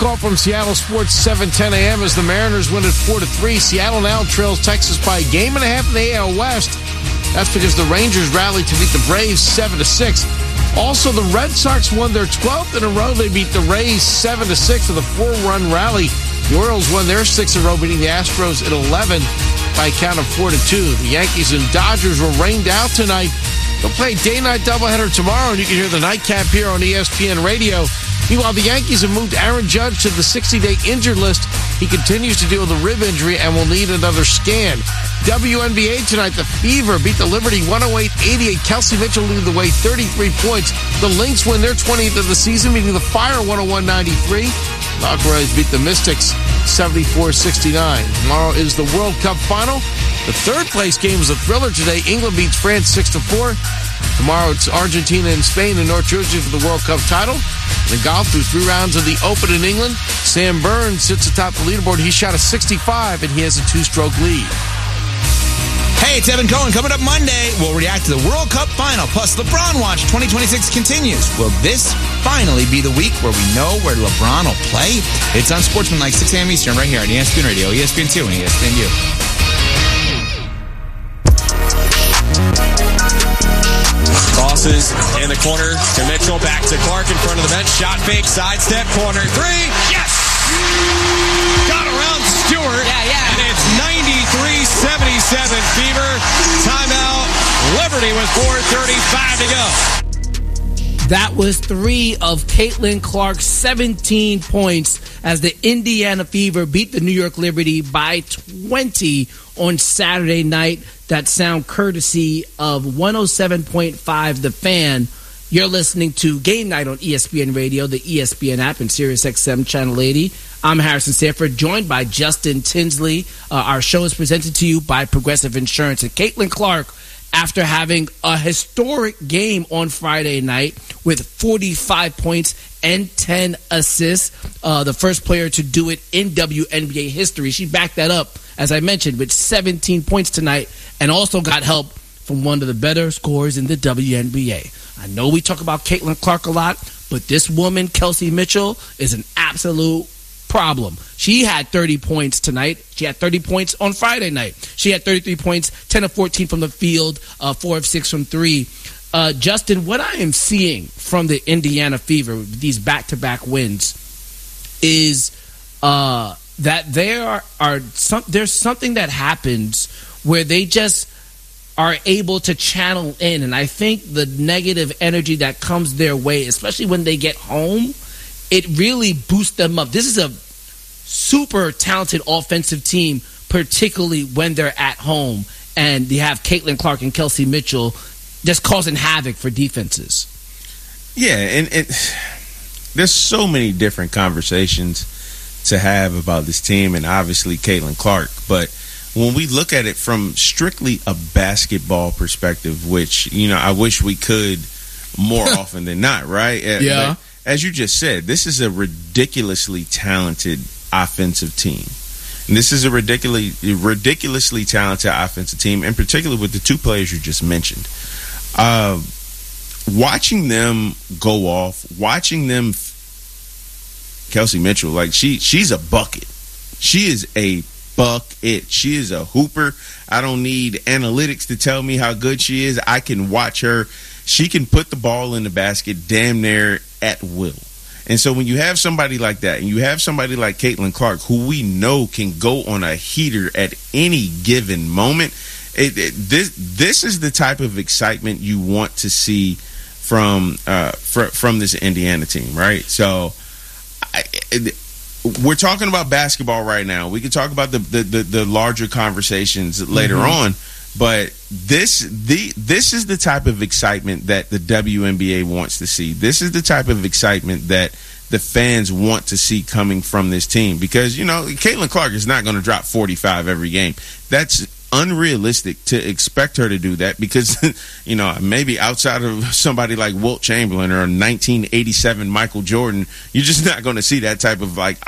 call from Seattle Sports, 7:10 a.m. as the Mariners win at 4-3. Seattle now trails Texas by a game and a half in the AL West. That's because the Rangers rallied to beat the Braves 7-6. Also, the Red Sox won their 12th in a row. They beat the Rays 7-6 with a 4-run rally. The Orioles won their 6th in a row, beating the Astros at 11 by a count of 4-2. The Yankees and Dodgers were rained out tonight. They'll play a day-night doubleheader tomorrow, and you can hear the nightcap here on ESPN Radio. Meanwhile, the Yankees have moved Aaron Judge to the 60-day injured list. He continues to deal with a rib injury and will need another scan. WNBA tonight, the Fever beat the Liberty 108-88. Kelsey Mitchell leading the way, 33 points. The Lynx win their 20th of the season, beating the Fire 101-93. Valkyries beat the Mystics 74-69. Tomorrow is the World Cup final. The third-place game is a thriller today. England beats France 6-4. Tomorrow it's Argentina and Spain in North Jersey for the World Cup title. In golf, through 3 rounds of the Open in England, Sam Burns sits atop the leaderboard. He shot a 65, and he has a 2-stroke lead. Hey, it's Evan Cohen. Coming up Monday, we'll react to the World Cup final. Plus, LeBron Watch 2026 continues. Will this finally be the week where we know where LeBron will play? It's on Sportsmanlike, 6 a.m. Eastern, right here on ESPN Radio, ESPN2, and ESPNU. Crosses in the corner to Mitchell, back to Clark in front of the bench. Shot fake, sidestep, corner 3. Yes! Got around Stewart. Yeah. And it's 93-77 Fever. Timeout. Liberty with 4:35 to go. That was 3 of Caitlin Clark's 17 points as the Indiana Fever beat the New York Liberty by 20 on Saturday night. That sound courtesy of 107.5 The Fan. You're listening to Game Night on ESPN Radio, the ESPN app, and SiriusXM Channel 80. I'm Harrison Sanford, joined by Justin Tinsley. Our show is presented to you by Progressive Insurance. And Caitlin Clark, after having a historic game on Friday night with 45 points and 10 assists, the first player to do it in WNBA history. She backed that up, as I mentioned, with 17 points tonight, and also got help from one of the better scorers in the WNBA. I know we talk about Caitlin Clark a lot, but this woman, Kelsey Mitchell, is an absolute problem. She had 30 points tonight. She had 30 points on Friday night. She had 33 points, 10 of 14 from the field, 4 of 6 from 3. Justin, what I am seeing from the Indiana Fever, these back-to-back wins, is that there's something that happens where they just are able to channel in. And I think the negative energy that comes their way, especially when they get home, it really boosts them up. This is a super talented offensive team, particularly when they're at home. And you have Caitlin Clark and Kelsey Mitchell just causing havoc for defenses. Yeah, and there's so many different conversations to have about this team and obviously Caitlin Clark. But when we look at it from strictly a basketball perspective, which, I wish we could more often than not, right? Yeah. But as you just said, this is a ridiculously talented offensive team. And this is a ridiculously talented offensive team, in particular with the 2 players you just mentioned. Watching them go off, watching them, Kelsey Mitchell, like she's a bucket. She is a bucket. She is a hooper. I don't need analytics to tell me how good she is. I can watch her. She can put the ball in the basket damn near at will. And so when you have somebody like that, and you have somebody like Caitlin Clark, who we know can go on a heater at any given moment, this is the type of excitement you want to see from this Indiana team, right? So we're talking about basketball right now. We can talk about the larger conversations later on, but this is the type of excitement that the WNBA wants to see. This is the type of excitement that the fans want to see coming from this team, because Caitlin Clark is not going to drop 45 every game. That's unrealistic to expect her to do that, because maybe outside of somebody like Wilt Chamberlain or 1987 Michael Jordan, you're just not going to see that type of